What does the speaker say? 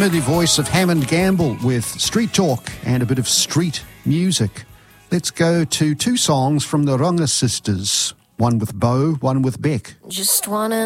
familiar voice of Hammond Gamble with Street Talk and a bit of street music. Let's go to two songs from the Runga Sisters, one with Bo, one with Beck. Just wanna